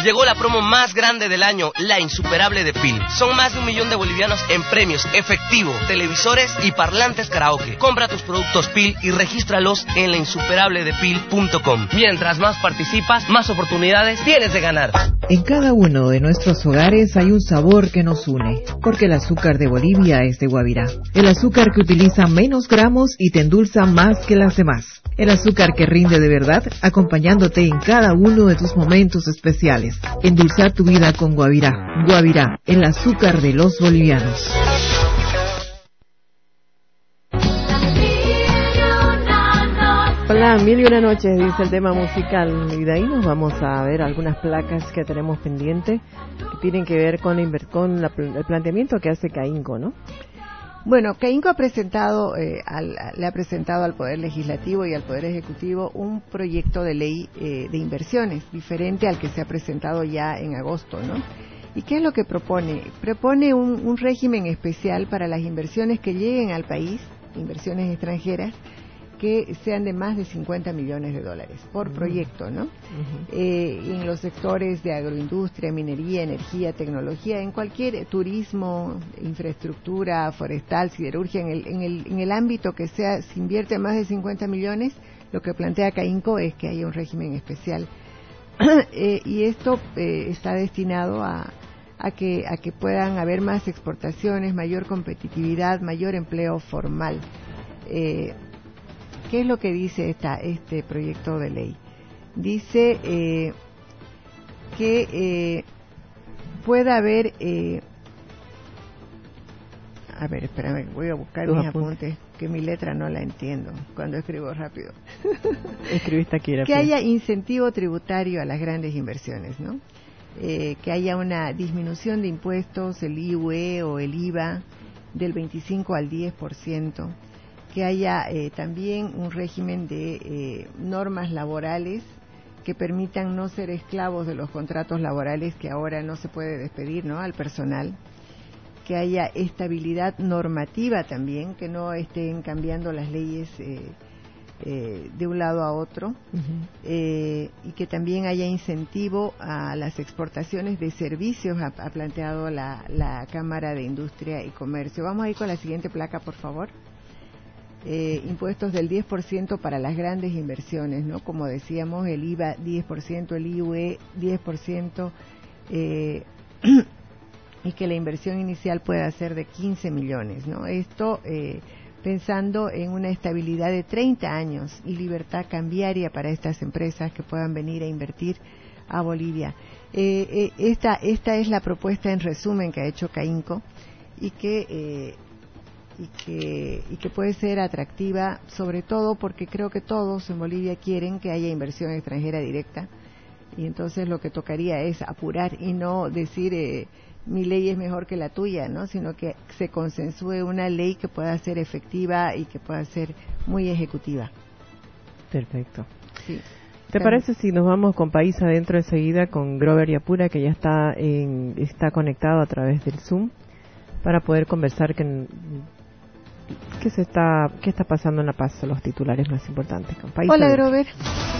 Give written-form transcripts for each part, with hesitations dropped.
Llegó la promo más grande del año, la insuperable de PIL. Son más de 1 millón de bolivianos en premios, efectivo, televisores y parlantes karaoke. Compra tus productos PIL y regístralos en lainsuperabledepil.com. Mientras más participas, más oportunidades tienes de ganar. En cada uno de nuestros hogares hay un sabor que nos une, porque el azúcar de Bolivia es de Guavirá. El azúcar que utiliza menos gramos y te endulza más que las demás. El azúcar que rinde de verdad, acompañándote en cada uno de tus momentos especiales. Endulzar tu vida con Guavirá. Guavirá, el azúcar de los bolivianos. Hola, 1001 noches, dice el tema musical. Y de ahí nos vamos a ver algunas placas que tenemos pendientes que tienen que ver con el planteamiento que hace CAINCO, ¿no? Bueno, CAINCO ha presentado, le ha presentado al Poder Legislativo y al Poder Ejecutivo un proyecto de ley de inversiones, diferente al que se ha presentado ya en agosto, ¿no? ¿Y qué es lo que propone? Propone un régimen especial para las inversiones que lleguen al país, inversiones extranjeras, que sean de más de 50 millones de dólares por proyecto, ¿no? En los sectores de agroindustria, minería, energía, tecnología, en cualquier turismo, infraestructura, forestal, siderurgia, en el ámbito que sea, se invierte más de 50 millones, lo que plantea CAINCO es que haya un régimen especial. Y esto está destinado a que puedan haber más exportaciones, mayor competitividad, mayor empleo formal. ¿Qué es lo que dice este proyecto de ley? Dice que pueda haber... a ver, espérame, voy a buscar mis apuntes, que mi letra no la entiendo cuando escribo rápido. Escribiste aquí. Que haya incentivo tributario a las grandes inversiones, ¿no? Que haya una disminución de impuestos, el IUE o el IVA, del 25 al 10%. Que haya también un régimen de normas laborales que permitan no ser esclavos de los contratos laborales, que ahora no se puede despedir, ¿no?, al personal. Que haya estabilidad normativa también, que no estén cambiando las leyes de un lado a otro, y que también haya incentivo a las exportaciones de servicios, ha planteado la Cámara de Industria y Comercio. Vamos a ir con la siguiente placa, por favor. Impuestos del 10% para las grandes inversiones, ¿no? Como decíamos, el IVA 10%, el IUE 10%, y que la inversión inicial pueda ser de 15 millones, ¿no? Esto pensando en una estabilidad de 30 años y libertad cambiaria para estas empresas que puedan venir a invertir a Bolivia. Esta es la propuesta en resumen que ha hecho CAINCO y que puede ser atractiva, sobre todo porque creo que todos en Bolivia quieren que haya inversión extranjera directa, y entonces lo que tocaría es apurar y no decir mi ley es mejor que la tuya, ¿no?, sino que se consensúe una ley que pueda ser efectiva y que pueda ser muy ejecutiva. Perfecto. Sí. ¿Te parece si nos vamos con País Adentro enseguida con Grover Yapura, que ya está conectado a través del Zoom, para poder conversar qué está pasando en La Paz, los titulares más importantes. Con País Hola, Adentro. Grover.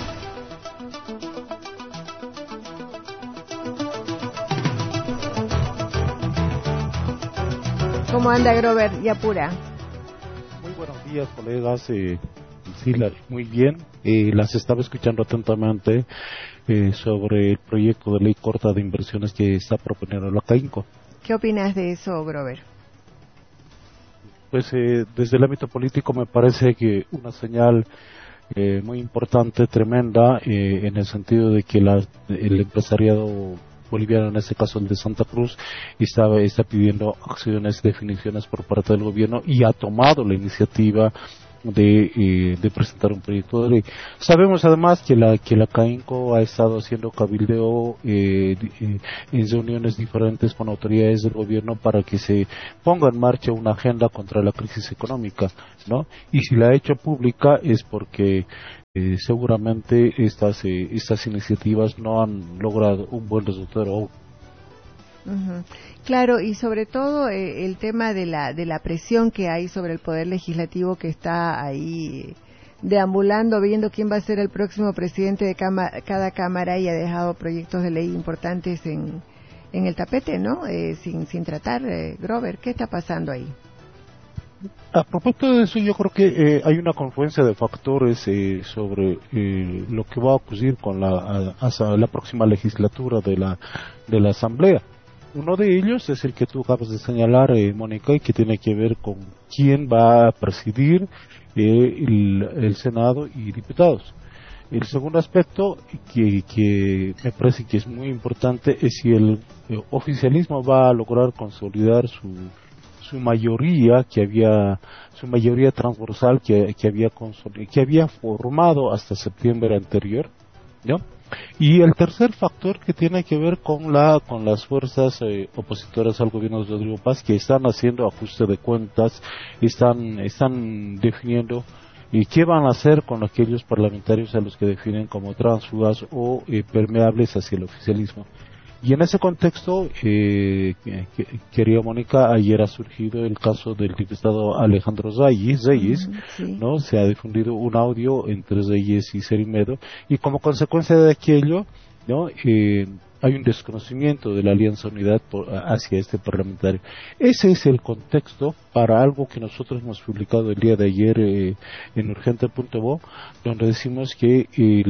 ¿Cómo anda Grover Yapura? Muy buenos días, colegas. Sí, muy bien. Las estaba escuchando atentamente sobre el proyecto de ley corta de inversiones que está proponiendo la CAINCO. ¿Qué opinas de eso, Grover? Pues desde el ámbito político me parece que una señal muy importante, tremenda, en el sentido de que el empresariado boliviano, en este caso el de Santa Cruz, está pidiendo acciones, definiciones por parte del gobierno, y ha tomado la iniciativa de presentar un proyecto de ley. Sabemos además que la CAINCO ha estado haciendo cabildeo en reuniones diferentes con autoridades del gobierno para que se ponga en marcha una agenda contra la crisis económica, ¿no? Y si la ha hecho pública es porque seguramente estas iniciativas no han logrado un buen resultado. Claro, y sobre todo el tema de la presión que hay sobre el Poder Legislativo, que está ahí deambulando, viendo quién va a ser el próximo presidente de cada cámara, y ha dejado proyectos de ley importantes en el tapete, ¿no? Sin tratar. Grover, ¿qué está pasando ahí? A propósito de eso, yo creo que hay una confluencia de factores sobre lo que va a ocurrir con hasta la próxima legislatura de la Asamblea. Uno de ellos es el que tú acabas de señalar, Mónica, y que tiene que ver con quién va a presidir el Senado y diputados. El segundo aspecto que me parece que es muy importante es si el oficialismo va a lograr consolidar su mayoría su mayoría transversal que había formado hasta septiembre anterior, ¿no? Y el tercer factor que tiene que ver con las fuerzas opositoras al gobierno de Rodrigo Paz, que están haciendo ajuste de cuentas, están definiendo qué van a hacer con aquellos parlamentarios a los que definen como tránsfugas o permeables hacia el oficialismo. Y en ese contexto, querida Mónica, ayer ha surgido el caso del diputado Alejandro Zayis, Sí. ¿no? Se ha difundido un audio entre Zayis y Cerimedo, y como consecuencia de aquello, ¿no? Hay un desconocimiento de la Alianza Unidad hacia este parlamentario. Ese es el contexto para algo que nosotros hemos publicado el día de ayer en urgente.bo, donde decimos que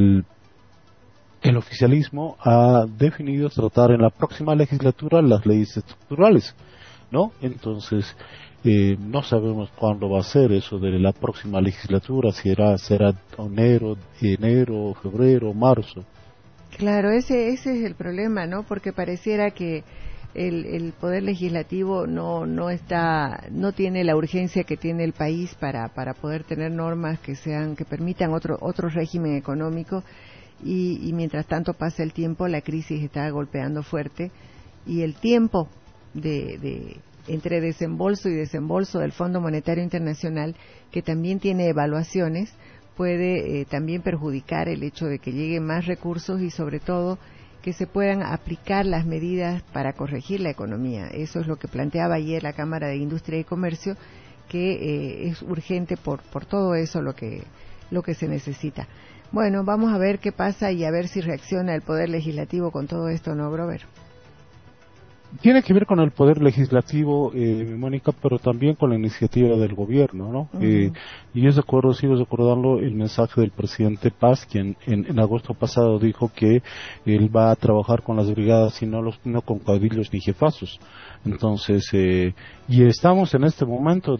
el oficialismo ha definido tratar en la próxima legislatura las leyes estructurales, ¿no? Entonces, no sabemos cuándo va a ser eso de la próxima legislatura, si será enero, febrero, marzo. Claro, ese es el problema, ¿no? Porque pareciera que el poder legislativo no tiene la urgencia que tiene el país para poder tener normas que permitan otro régimen económico. Y mientras tanto pasa el tiempo, la crisis está golpeando fuerte, y el tiempo entre desembolso y desembolso del Fondo Monetario Internacional, que también tiene evaluaciones, puede también perjudicar el hecho de que lleguen más recursos y sobre todo que se puedan aplicar las medidas para corregir la economía. Eso es lo que planteaba ayer la Cámara de Industria y Comercio, que es urgente por todo eso lo que se necesita. Bueno, vamos a ver qué pasa y a ver si reacciona el Poder Legislativo con todo esto, ¿no, Grover? Tiene que ver con el Poder Legislativo, Mónica, pero también con la iniciativa del gobierno, ¿no? Uh-huh. Y yo sigo recordando el mensaje del presidente Paz, quien en agosto pasado dijo que él va a trabajar con las brigadas y no con caudillos ni jefazos. Entonces, y estamos en este momento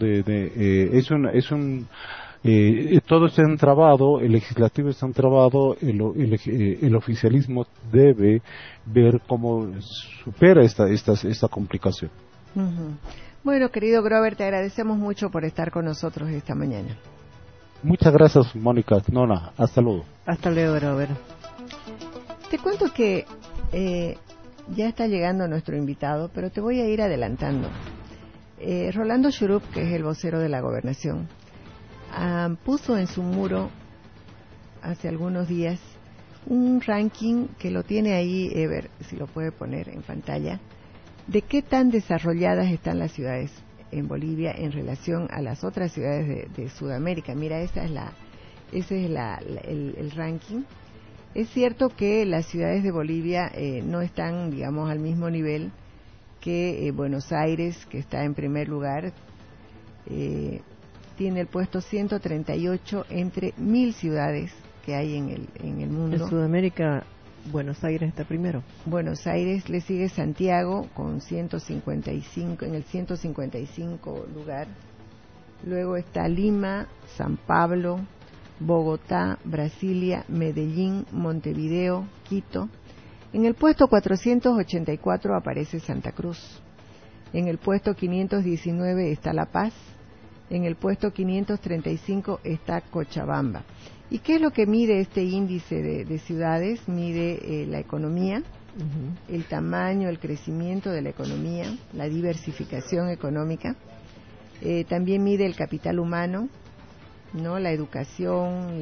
todo está entrabado, el legislativo está entrabado, el oficialismo debe ver cómo supera esta complicación. Uh-huh. Bueno, querido Grover, te agradecemos mucho por estar con nosotros esta mañana. Muchas gracias, Mónica. Nona, hasta luego. Hasta luego, Grover. Te cuento que ya está llegando nuestro invitado, pero te voy a ir adelantando. Rolando Shurup, que es el vocero de la Gobernación, puso en su muro hace algunos días un ranking que lo tiene ahí, Ever, si lo puede poner en pantalla, de qué tan desarrolladas están las ciudades en Bolivia en relación a las otras ciudades de Sudamérica. Mira, ese es el ranking. Es cierto que las ciudades de Bolivia no están, digamos, al mismo nivel que Buenos Aires, que está en primer lugar. Tiene el puesto 138 entre 1000 ciudades que hay en el mundo. En Sudamérica, Buenos Aires está primero. Buenos Aires, le sigue Santiago con 155, en el 155 lugar. Luego está Lima, San Pablo, Bogotá, Brasilia, Medellín, Montevideo, Quito. En el puesto 484 aparece Santa Cruz. En el puesto 519 está La Paz. En el puesto 535 está Cochabamba. ¿Y qué es lo que mide este índice de ciudades? Mide la economía, uh-huh, el tamaño, el crecimiento de la economía, la diversificación económica. También mide el capital humano, ¿no? La educación,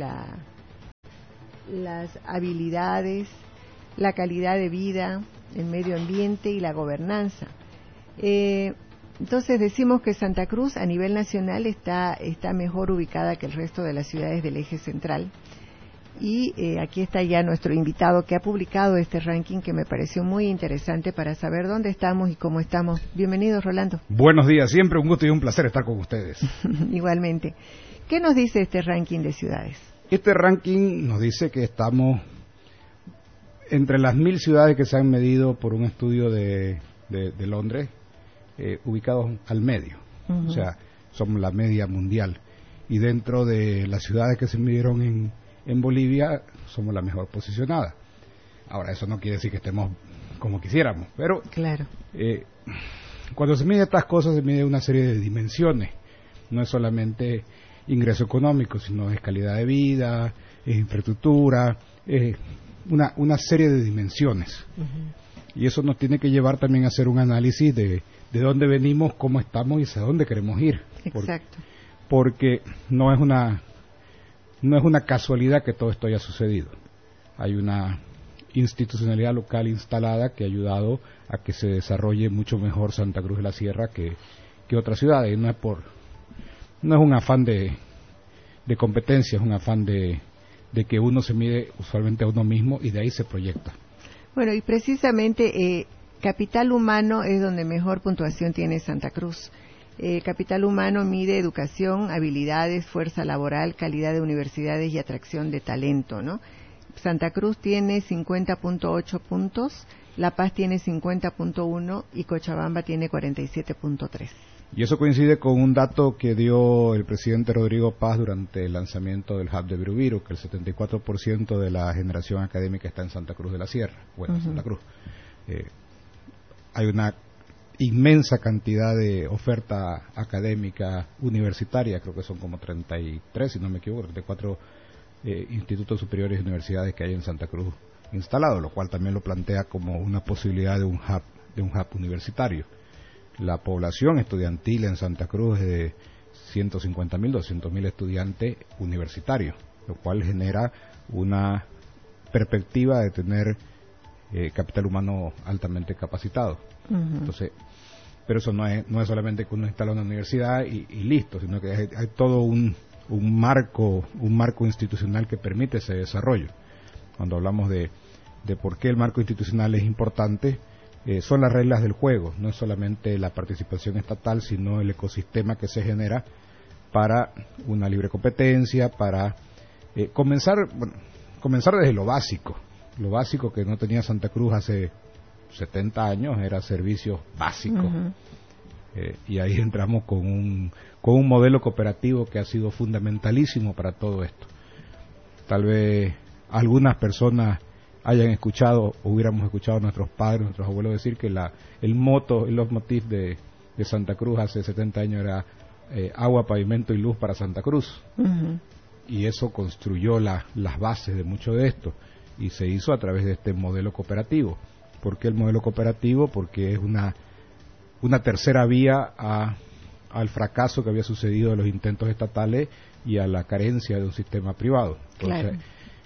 las habilidades, la calidad de vida, el medio ambiente y la gobernanza. Entonces decimos que Santa Cruz a nivel nacional está mejor ubicada que el resto de las ciudades del eje central. Y aquí está ya nuestro invitado que ha publicado este ranking que me pareció muy interesante para saber dónde estamos y cómo estamos. Bienvenido, Rolando. Buenos días, siempre un gusto y un placer estar con ustedes. Igualmente. ¿Qué nos dice este ranking de ciudades? Este ranking nos dice que estamos entre las 1000 ciudades que se han medido por un estudio de Londres, ubicados al medio. O sea, somos la media mundial. Y dentro de las ciudades que se midieron en Bolivia, somos la mejor posicionada. Ahora, eso no quiere decir que estemos como quisiéramos, pero claro. Cuando se mide estas cosas, se mide una serie de dimensiones. No es solamente ingreso económico, sino es calidad de vida, es infraestructura, es una serie de dimensiones. Y eso nos tiene que llevar también a hacer un análisis de dónde venimos, cómo estamos y hacia dónde queremos ir. Exacto. Porque no es una casualidad que todo esto haya sucedido. Hay una institucionalidad local instalada que ha ayudado a que se desarrolle mucho mejor Santa Cruz de la Sierra que otras ciudades. Y no es un afán de competencia, es un afán de que uno se mide usualmente a uno mismo y de ahí se proyecta. Bueno, y precisamente capital humano es donde mejor puntuación tiene Santa Cruz. Capital humano mide educación, habilidades, fuerza laboral, calidad de universidades y atracción de talento, ¿no? Santa Cruz tiene 50.8 puntos, La Paz tiene 50.1 y Cochabamba tiene 47.3. Y eso coincide con un dato que dio el presidente Rodrigo Paz durante el lanzamiento del Hub de Virubiru, que el 74% de la generación académica está en Santa Cruz de la Sierra, en Santa Cruz. Hay una inmensa cantidad de oferta académica universitaria, creo que son como 33, si no me equivoco, 34 institutos superiores y universidades que hay en Santa Cruz instalados, lo cual también lo plantea como una posibilidad de un hub universitario. La población estudiantil en Santa Cruz es de 150.000, 200.000 estudiantes universitarios, lo cual genera una perspectiva de tener capital humano altamente capacitado. Entonces, pero eso no es solamente que uno instala una universidad y listo, sino que hay todo un marco institucional que permite ese desarrollo. Cuando hablamos de por qué el marco institucional es importante, son las reglas del juego, no es solamente la participación estatal, sino el ecosistema que se genera para una libre competencia, para comenzar desde lo básico que no tenía Santa Cruz hace 70 años, era servicios básicos. Y ahí entramos con un modelo cooperativo que ha sido fundamentalísimo para todo esto. Tal vez algunas personas hayan escuchado, o hubiéramos escuchado a nuestros padres, nuestros abuelos decir que el leitmotiv de Santa Cruz hace 70 años era agua, pavimento y luz para Santa Cruz. Y eso construyó las bases de mucho de esto, y se hizo a través de este modelo cooperativo. ¿Por qué el modelo cooperativo? Porque es una tercera vía al fracaso que había sucedido de los intentos estatales y a la carencia de un sistema privado. Entonces,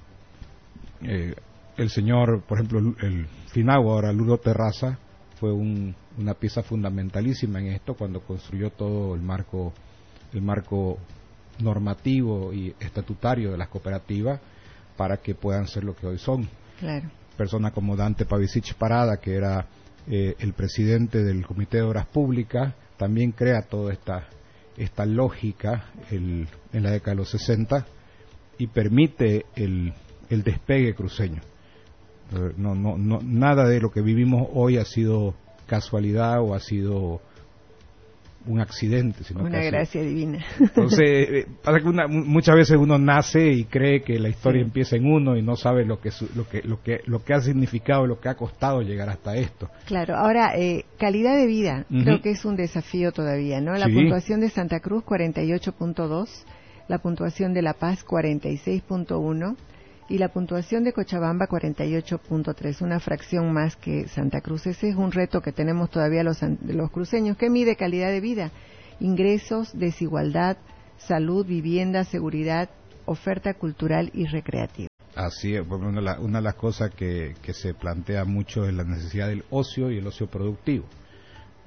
el señor, por ejemplo, el Finagua, ahora Ludo Terraza, fue una pieza fundamentalísima en esto cuando construyó todo el marco normativo y estatutario de las cooperativas para que puedan ser lo que hoy son. Claro. Personas como Dante Pavicic Parada, que era el presidente del Comité de Obras Públicas, también crea toda esta lógica en la década de los 60 y permite el despegue cruceño. Nada de lo que vivimos hoy ha sido casualidad o ha sido un accidente, sino una gracia divina. Entonces pasa que muchas veces uno nace y cree que la historia empieza en uno y no sabe lo que ha significado, lo que ha costado llegar hasta esto. Claro. Ahora, calidad de vida, creo que es un desafío todavía, ¿no? La puntuación de Santa Cruz 48.2, la puntuación de La Paz 46.1 y la puntuación de Cochabamba 48.3, una fracción más que Santa Cruz. Ese es un reto que tenemos todavía los cruceños. ¿Qué mide calidad de vida? Ingresos, desigualdad, salud, vivienda, seguridad, oferta cultural y recreativa. Así es, una de las cosas que se plantea mucho es la necesidad del ocio y el ocio productivo.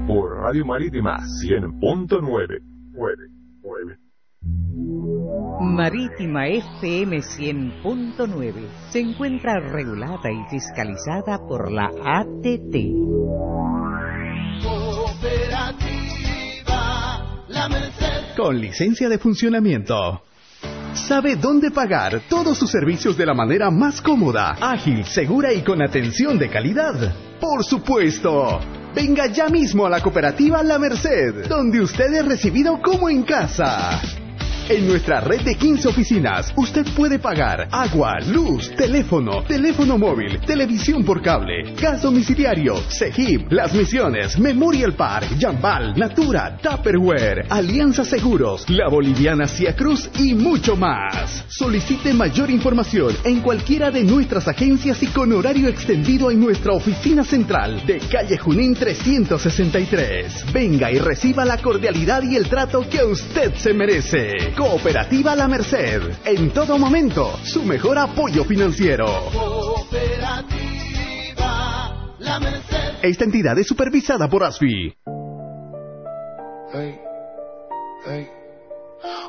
por Radio Marítima 100.9. Marítima FM 100.9 se encuentra regulada y fiscalizada por la ATT. Con licencia de funcionamiento. Sabe dónde pagar todos sus servicios de la manera más cómoda, ágil, segura y con atención de calidad. ¡Por supuesto! Venga ya mismo a la cooperativa La Merced, donde usted es recibido como en casa. En nuestra red de 15 oficinas, usted puede pagar agua, luz, teléfono móvil, televisión por cable, gas domiciliario, CEGIP, Las Misiones, Memorial Park, Jambal, Natura, Tupperware, Alianza Seguros, La Boliviana Cia Cruz y mucho más. Solicite mayor información en cualquiera de nuestras agencias y con horario extendido en nuestra oficina central de calle Junín 363. Venga y reciba la cordialidad y el trato que usted se merece. Cooperativa La Merced, en todo momento, su mejor apoyo financiero. Cooperativa La Merced. Esta entidad es supervisada por ASFI.